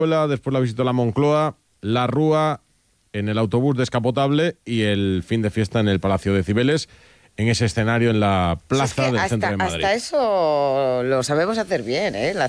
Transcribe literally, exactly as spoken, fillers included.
después la visita a la Moncloa, la Rúa en el autobús descapotable y el fin de fiesta en el Palacio de Cibeles, en ese escenario en la plaza Si es que del hasta, centro de Madrid. hasta eso lo sabemos hacer bien, ¿eh? La